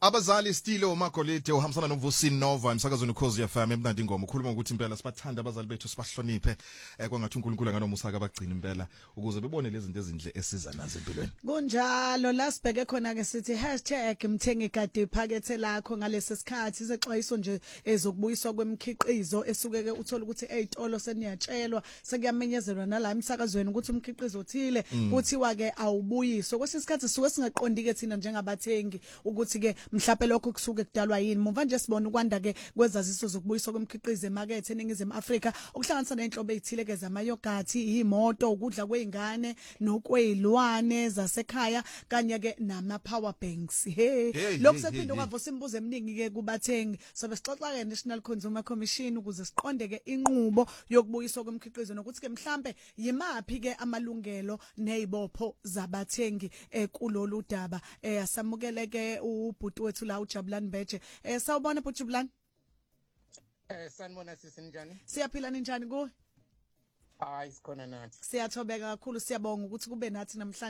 Abazali Stilo Magolide uhambisana noVusini Nova emsakazweni ukhozi FM emnandi ingoma ukhuluma ukuthi impela sibathanda abazali bethu sibahloniphe kwangathi uNkulunkulu anganomusaka abagcina impela ukuze bebone lezi zinto ezinhle esiza nazo empilweni. Kunjalo la sibheke khona ke sithi #mthengi gadi iphakethe lakho ngalesi sikhathi izexwayiso nje ezokubuyiswa kwemikhiqizo esuke ke uthola ukuthi ezitolo seniyatshelwa sekuyamenyezelwa nala emsakazweni ukuthi umkhiqizo othile kuthiwa ke awubuyiswa kwesisikhathi suke singaqondi ke thina njengabathengi ukuthi ke mhlawumbe lokho kusuke kudalwa yini muva nje sibona ukwanda ke kwezaziso zokubuyiswa kwemikhiqizo emakethe eNingizimu Afrika okuhlanganisa nenhlobo ezithile ke zamayogathi imoto ukudla kweingane nokwezilwane zasekhaya kanye ke nama power banks lokho sephinda kwavusa imibuzo eminingi ke kubathengi sobe sixoxa ke National Consumer Commission ukuze siqonde ke inqubo yokubuyiswa kwemikhiqizo nokuthi ke mhlambe yimapi ke amalungelo nezibopho zabathengi kulolu daba asamukele ke ubhuti wethu la uJabulani Beje sawubona bhuti Jabulani sanibona sisi njani siyaphila njani kuwe hayi sikhona nathi siyathobeka kakhulu siyabonga ukuthi kube nathi namhlanje